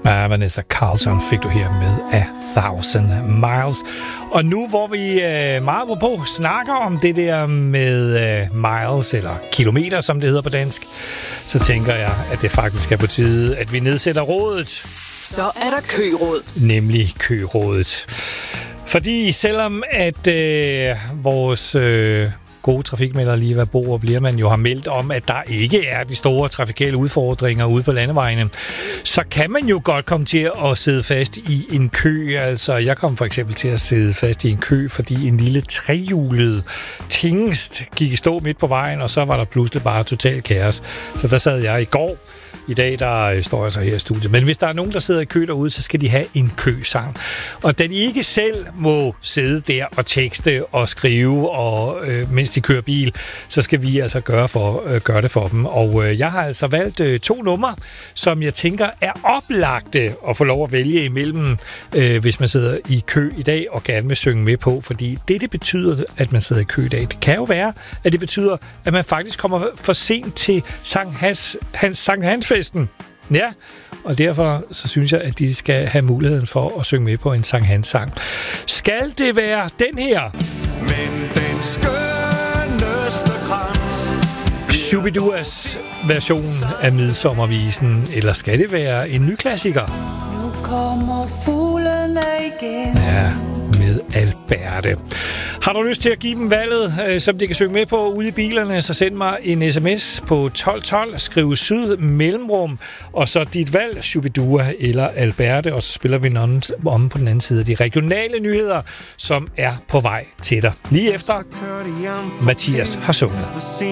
Vanessa Carlton fik du her med A Thousand Miles. Og nu hvor vi meget på snakker om det der med miles, eller kilometer, som det hedder på dansk, så tænker jeg, at det faktisk er på tide, at vi nedsætter rådet. Så er der køråd. Nemlig kørådet. Fordi selvom at vores gode trafikmelder lige hvad Bo og Bliermann jo har meldt om, at der ikke er de store trafikale udfordringer ude på landevejene, så kan man jo godt komme til at sidde fast i en kø. Altså, jeg kom for eksempel til at sidde fast i en kø, fordi en lille trehjulet tingest gik i stå midt på vejen, og så var der pludselig bare total kaos. Så der sad jeg i går. I dag, der står jeg så her i studiet. Men hvis der er nogen, der sidder i kø derude, så skal de have en køsang. Og da de ikke selv må sidde der og tekste og skrive, og mens de kører bil, så skal vi altså gøre det for dem. Og jeg har altså valgt 2 numre, som jeg tænker er oplagte at få lov at vælge imellem, hvis man sidder i kø i dag og gerne vil synge med på. Fordi det betyder, at man sidder i kø i dag, det kan jo være, at det betyder, at man faktisk kommer for sent til Sankt Hans-festen. Ja, og derfor så synes jeg, at de skal have muligheden for at synge med på en Sankt Hans-sang. Skal det være den her? Men den skønneste krans Shubiduas version af Midsommervisen, eller skal det være en ny klassiker? Nu kommer fuglene igen. Ja, med Alberte. Har du lyst til at give dem valget, som de kan synge med på ude i bilerne, så send mig en sms på 1212, skriv syd mellemrum, og så dit valg, Shubidua eller Alberte, og så spiller vi om på den anden side af de regionale nyheder, som er på vej til dig. Lige efter Mathias har sunget.